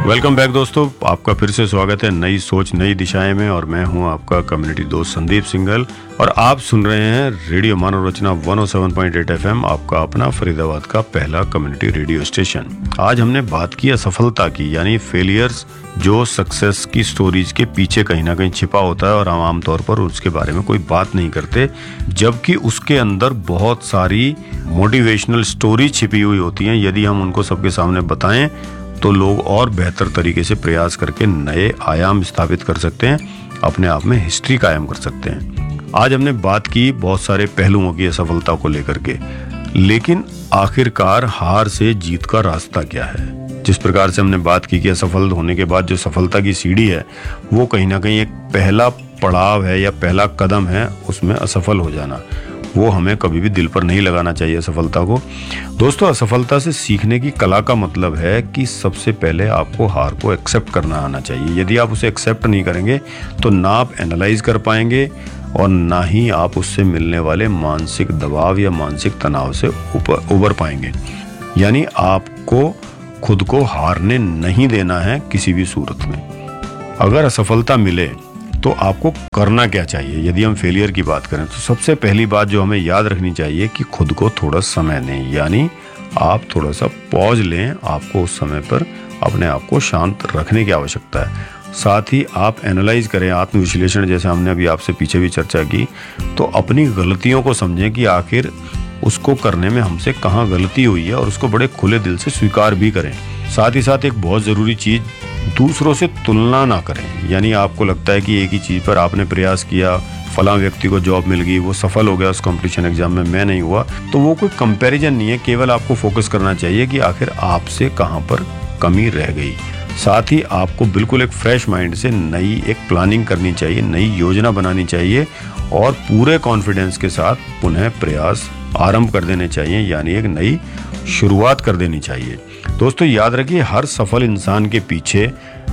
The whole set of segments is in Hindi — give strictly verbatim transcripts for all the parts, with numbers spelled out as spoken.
वेलकम बैक दोस्तों, आपका फिर से स्वागत है नई सोच नई दिशाएं में। और मैं हूं आपका कम्युनिटी दोस्त संदीप सिंघल और आप सुन रहे हैं रेडियो मानव रचना एक सौ सात पॉइंट आठ एफएम, आपका अपना फरीदाबाद का पहला कम्युनिटी रेडियो स्टेशन। आज हमने बात की असफलता की, यानी फेलियर्स, जो सक्सेस की स्टोरीज के पीछे कहीं ना कहीं छिपा होता है और हम आमतौर पर उसके बारे में कोई बात नहीं करते, जबकि उसके अंदर बहुत सारी मोटिवेशनल स्टोरी छिपी हुई होती हैं। यदि हम उनको सबके सामने बताएं तो लोग और बेहतर तरीके से प्रयास करके नए आयाम स्थापित कर सकते हैं, अपने आप में हिस्ट्री कायम कर सकते हैं। आज हमने बात की बहुत सारे पहलुओं की असफलता को लेकर के, लेकिन आखिरकार हार से जीत का रास्ता क्या है? जिस प्रकार से हमने बात की कि असफल होने के बाद जो सफलता की सीढ़ी है वो कहीं ना कहीं एक पहला पड़ाव है या पहला कदम है, उसमें असफल हो जाना, वो हमें कभी भी दिल पर नहीं लगाना चाहिए असफलता को। दोस्तों, असफलता से सीखने की कला का मतलब है कि सबसे पहले आपको हार को एक्सेप्ट करना आना चाहिए। यदि आप उसे एक्सेप्ट नहीं करेंगे तो ना आप एनालाइज कर पाएंगे और ना ही आप उससे मिलने वाले मानसिक दबाव या मानसिक तनाव से उबर पाएंगे। यानी आपको खुद को हारने नहीं देना है किसी भी सूरत में। अगर असफलता मिले तो आपको करना क्या चाहिए? यदि हम फेलियर की बात करें तो सबसे पहली बात जो हमें याद रखनी चाहिए कि खुद को थोड़ा समय दें, यानी आप थोड़ा सा पॉज लें। आपको उस समय पर अपने आप को शांत रखने की आवश्यकता है। साथ ही आप एनालाइज करें, आत्मविश्लेषण, जैसे हमने अभी आपसे पीछे भी चर्चा की, तो अपनी गलतियों को समझें कि आखिर उसको करने में हमसे कहाँ गलती हुई है और उसको बड़े खुले दिल से स्वीकार भी करें। साथ ही साथ एक बहुत ज़रूरी चीज़, दूसरों से तुलना ना करें। यानी आपको लगता है कि एक ही चीज़ पर आपने प्रयास किया, फलां व्यक्ति को जॉब मिल गई, वो सफल हो गया उस कंपटीशन एग्जाम में, मैं नहीं हुआ, तो वो कोई कंपैरिजन नहीं है। केवल आपको फोकस करना चाहिए कि आखिर आपसे कहाँ पर कमी रह गई। साथ ही आपको बिल्कुल एक फ्रेश माइंड से नई एक प्लानिंग करनी चाहिए, नई योजना बनानी चाहिए और पूरे कॉन्फिडेंस के साथ पुनः प्रयास आरंभ कर देने चाहिए, यानी एक नई शुरुआत कर देनी चाहिए। दोस्तों, याद रखिए, हर सफल इंसान के पीछे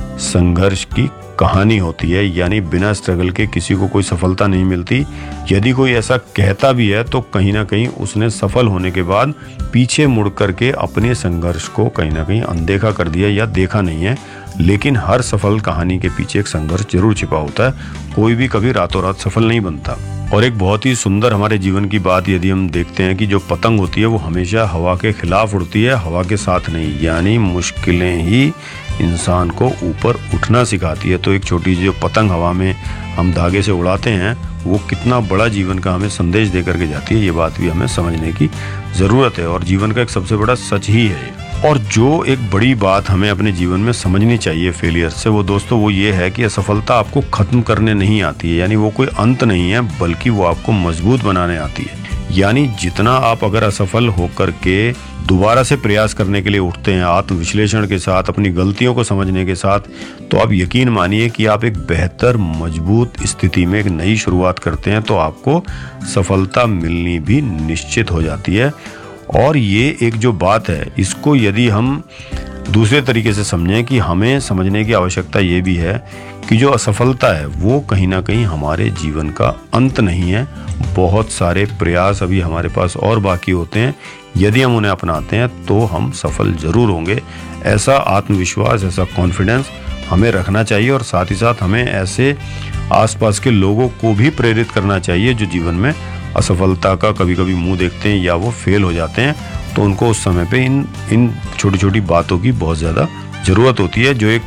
संघर्ष की कहानी होती है, यानी बिना स्ट्रगल के किसी को कोई सफलता नहीं मिलती। यदि कोई ऐसा कहता भी है तो कहीं ना कहीं उसने सफल होने के बाद पीछे मुड़ करके अपने संघर्ष को कहीं ना कहीं अनदेखा कर दिया या देखा नहीं है। लेकिन हर सफल कहानी के पीछे एक संघर्ष जरूर छिपा होता है। कोई भी कभी रातों रात सफल नहीं बनता। और एक बहुत ही सुंदर हमारे जीवन की बात यदि हम देखते हैं कि जो पतंग होती है वो हमेशा हवा के खिलाफ उड़ती है, हवा के साथ नहीं। यानी मुश्किलें ही इंसान को ऊपर उठना सिखाती है। तो एक छोटी सी जो पतंग हवा में हम धागे से उड़ाते हैं, वो कितना बड़ा जीवन का हमें संदेश दे करके जाती है, ये बात भी हमें समझने की ज़रूरत है। और जीवन का एक सबसे बड़ा सच ही है। और जो एक बड़ी बात हमें अपने जीवन में समझनी चाहिए फेलियर से, वो दोस्तों वो ये है कि असफलता आपको ख़त्म करने नहीं आती है। यानी वो कोई अंत नहीं है, बल्कि वो आपको मजबूत बनाने आती है। यानी जितना आप अगर असफल होकर के दोबारा से प्रयास करने के लिए उठते हैं, आत्मविश्लेषण के साथ, अपनी गलतियों को समझने के साथ, तो आप यकीन मानिए कि आप एक बेहतर मजबूत स्थिति में एक नई शुरुआत करते हैं, तो आपको सफलता मिलनी भी निश्चित हो जाती है। और ये एक जो बात है, इसको यदि हम दूसरे तरीके से समझें कि हमें समझने की आवश्यकता ये भी है कि जो असफलता है वो कहीं ना कहीं हमारे जीवन का अंत नहीं है। बहुत सारे प्रयास अभी हमारे पास और बाकी होते हैं। यदि हम उन्हें अपनाते हैं तो हम सफल जरूर होंगे। ऐसा आत्मविश्वास, ऐसा कॉन्फिडेंस हमें रखना चाहिए। और साथ ही साथ हमें ऐसे आसपास के लोगों को भी प्रेरित करना चाहिए जो जीवन में असफलता का कभी कभी मुंह देखते हैं या वो फेल हो जाते हैं, तो उनको उस समय पे इन इन छोटी छोटी बातों की बहुत ज़्यादा ज़रूरत होती है, जो एक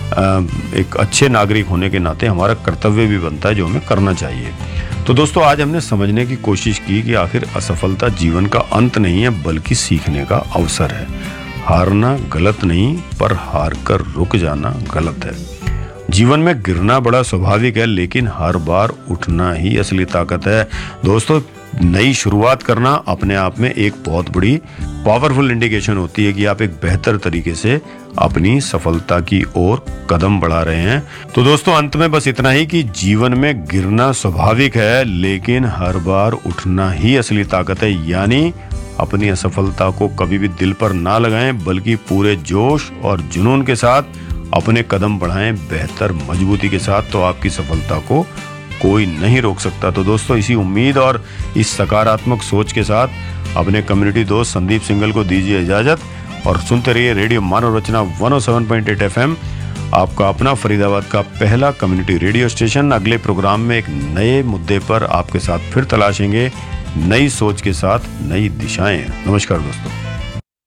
आ, एक अच्छे नागरिक होने के नाते हमारा कर्तव्य भी बनता है, जो हमें करना चाहिए। तो दोस्तों, आज हमने समझने की कोशिश की कि आखिर असफलता जीवन का अंत नहीं है, बल्कि सीखने का अवसर है। हारना गलत नहीं, पर हार कर रुक जाना गलत है। जीवन में गिरना बड़ा स्वाभाविक है, लेकिन हर बार उठना ही असली ताकत है। दोस्तों, नई शुरुआत करना अपने आप में एक बहुत बड़ी पावरफुल इंडिकेशन होती है कि आप एक बेहतर तरीके से अपनी सफलता की ओर कदम बढ़ा रहे हैं। तो दोस्तों, अंत में बस इतना ही कि जीवन में गिरना स्वाभाविक है, लेकिन हर बार उठना ही असली ताकत है। यानी अपनी असफलता को कभी भी दिल पर ना लगाएं, बल्कि पूरे जोश और जुनून के साथ अपने कदम बढ़ाएं, बेहतर मजबूती के साथ। तो आपकी सफलता को कोई नहीं रोक सकता। तो दोस्तों, इसी उम्मीद और इस सकारात्मक सोच के साथ अपने कम्युनिटी दोस्त संदीप सिंघल को दीजिए इजाजत। और सुनते रहिए रेडियो मानव रचना one O seven point eight F M, आपका अपना फरीदाबाद का पहला कम्युनिटी रेडियो स्टेशन। अगले प्रोग्राम में एक नए मुद्दे पर आपके साथ फिर तलाशेंगे, नई सोच के साथ नई दिशाएं। नमस्कार दोस्तों।